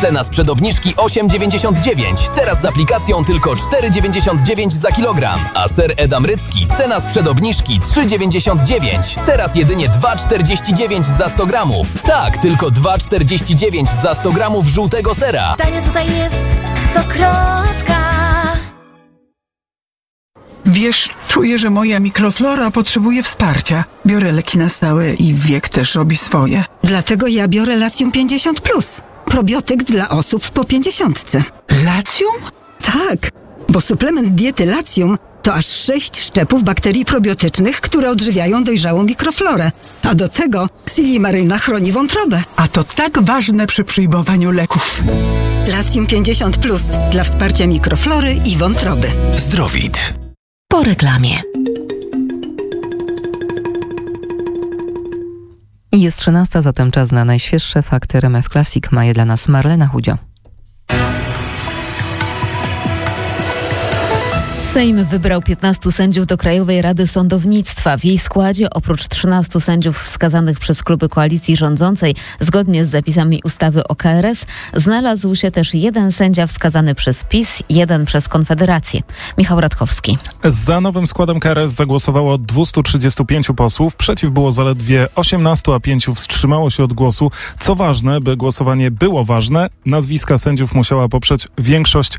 Cena sprzed obniżki 8,99. Teraz z aplikacją tylko 4,99 za kilogram. A ser Edam Rycki cena sprzed obniżki 3,99. Teraz jedynie 2,49 za 100 gramów. Tak, tylko 2,49 za 100 gramów żółtego sera. Tanio tutaj jest Stokrotka. Wiesz, czuję, że moja mikroflora potrzebuje wsparcia. Biorę leki na stałe i wiek też robi swoje. Dlatego ja biorę Latium 50+. Probiotyk dla osób po 50. Latium? Tak, bo suplement diety Latium to aż 6 szczepów bakterii probiotycznych, które odżywiają dojrzałą mikroflorę. A do tego Silimaryna chroni wątrobę. A to tak ważne przy przyjmowaniu leków. Latium 50+, dla wsparcia mikroflory i wątroby. Zdrowit. Po reklamie. Jest 13, zatem czas na najświeższe fakty RMF Classic. Ma je dla nas Marlena Chudzio. Sejm wybrał 15 sędziów do Krajowej Rady Sądownictwa. W jej składzie oprócz 13 sędziów wskazanych przez kluby koalicji rządzącej zgodnie z zapisami ustawy o KRS znalazł się też jeden sędzia wskazany przez PiS, jeden przez Konfederację. Michał Radkowski. Za nowym składem KRS zagłosowało 235 posłów. Przeciw było zaledwie 18, a 5 wstrzymało się od głosu. Co ważne, by głosowanie było ważne, nazwiska sędziów musiała poprzeć większość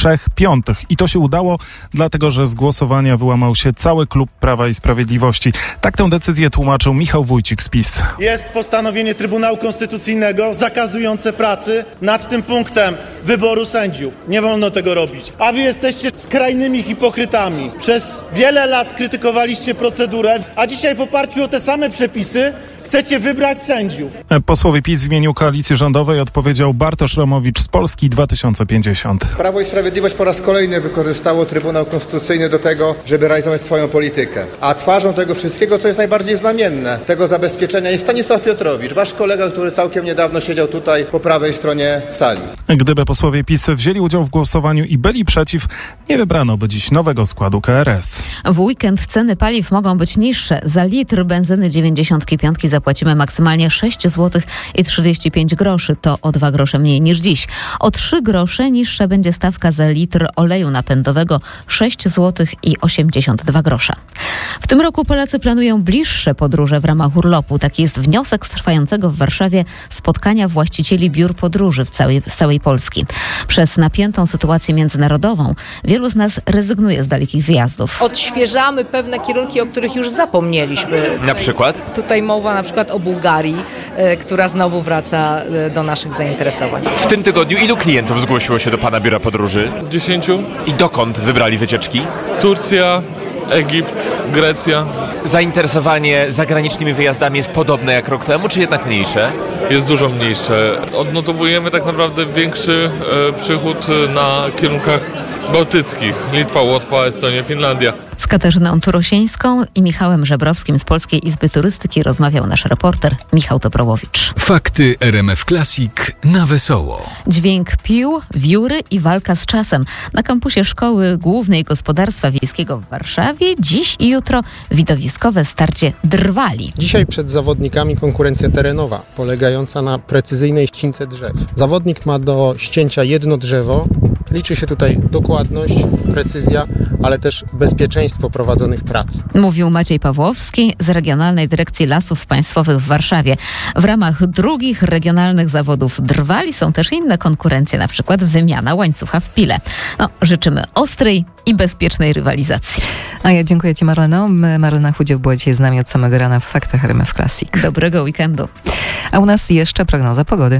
3/5. I to się udało, dlatego że z głosowania wyłamał się cały klub Prawa i Sprawiedliwości. Tak tę decyzję tłumaczył Michał Wójcik z PiS. Jest postanowienie Trybunału Konstytucyjnego zakazujące pracy nad tym punktem wyboru sędziów. Nie wolno tego robić. A wy jesteście skrajnymi hipokrytami. Przez wiele lat krytykowaliście procedurę, a dzisiaj w oparciu o te same przepisy chcecie wybrać sędziów. Posłowi PiS w imieniu koalicji rządowej odpowiedział Bartosz Romowicz z Polski 2050. Prawo i Sprawiedliwość po raz kolejny wykorzystało Trybunał Konstytucyjny do tego, żeby realizować swoją politykę. A twarzą tego wszystkiego, co jest najbardziej znamienne, tego zabezpieczenia jest Stanisław Piotrowicz, wasz kolega, który całkiem niedawno siedział tutaj po prawej stronie sali. Gdyby posłowie PiS wzięli udział w głosowaniu i byli przeciw, nie wybrano by dziś nowego składu KRS. W weekend ceny paliw mogą być niższe. Za litr benzyny 95 zapłacimy maksymalnie 6 zł i 35 groszy. To o 2 grosze mniej niż dziś. O 3 grosze niższa będzie stawka za litr oleju napędowego 6 zł i 82 grosze. W tym roku Polacy planują bliższe podróże w ramach urlopu. Taki jest wniosek z trwającego w Warszawie spotkania właścicieli biur podróży z całej Polski. Przez napiętą sytuację międzynarodową wielu z nas rezygnuje z dalekich wyjazdów. Odświeżamy pewne kierunki, o których już zapomnieliśmy. Na przykład? Tutaj mowa na przykład o Bułgarii, która znowu wraca do naszych zainteresowań. W tym tygodniu ilu klientów zgłosiło się do pana biura podróży? 10. I dokąd wybrali wycieczki? Turcja, Egipt, Grecja. Zainteresowanie zagranicznymi wyjazdami jest podobne jak rok temu, czy jednak mniejsze? Jest dużo mniejsze. Odnotowujemy tak naprawdę większy przychód na kierunkach bałtyckich. Litwa, Łotwa, Estonia, Finlandia. Z Katarzyną Turosińską i Michałem Żebrowskim z Polskiej Izby Turystyki rozmawiał nasz reporter Michał Toprowowicz. Fakty RMF Classic na wesoło. Dźwięk pił, wióry i walka z czasem. Na kampusie Szkoły Głównej Gospodarstwa Wiejskiego w Warszawie dziś i jutro widowiskowe starcie drwali. Dzisiaj przed zawodnikami konkurencja terenowa, polegająca na precyzyjnej ścince drzew. Zawodnik ma do ścięcia jedno drzewo. Liczy się tutaj dokładność, precyzja, ale też bezpieczeństwo prowadzonych prac. Mówił Maciej Pawłowski z Regionalnej Dyrekcji Lasów Państwowych w Warszawie. W ramach drugich regionalnych zawodów drwali są też inne konkurencje, na przykład wymiana łańcucha w pile. Życzymy ostrej i bezpiecznej rywalizacji. A ja dziękuję Ci, Marleno. Marlena Chudzio była dzisiaj z nami od samego rana w Faktach RMF Classic. Dobrego weekendu. A u nas jeszcze prognoza pogody.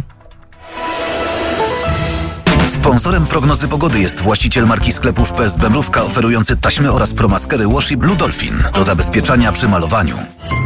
Sponsorem prognozy pogody jest właściciel marki sklepów PSB Mrówka oferujący taśmy oraz promaskery Washi Blue Dolphin do zabezpieczania przy malowaniu.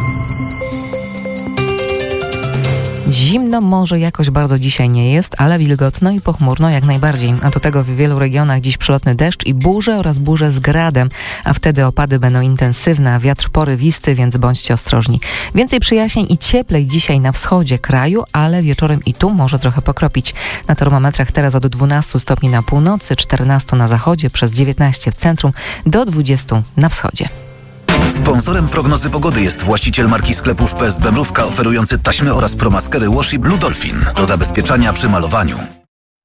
Zimno może jakoś bardzo dzisiaj nie jest, ale wilgotno i pochmurno jak najbardziej. A do tego w wielu regionach dziś przelotny deszcz i burze oraz burze z gradem, a wtedy opady będą intensywne, a wiatr porywisty, więc bądźcie ostrożni. Więcej przyjaźnień i cieplej dzisiaj na wschodzie kraju, ale wieczorem i tu może trochę pokropić. Na termometrach teraz od 12 stopni na północy, 14 na zachodzie, przez 19 w centrum, do 20 na wschodzie. Sponsorem prognozy pogody jest właściciel marki sklepów PSB Mrówka oferujący taśmy oraz promaskery Washi Blue Dolphin do zabezpieczania przy malowaniu.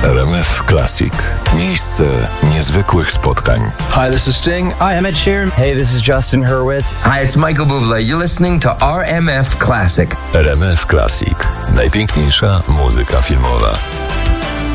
RMF Classic. Miejsce niezwykłych spotkań. Hi, this is Sting. Hi, I'm Ed Sheeran. Hey, this is Justin Hurwitz. Hi, it's Michael Bublé. You're listening to RMF Classic. RMF Classic. Najpiękniejsza muzyka filmowa.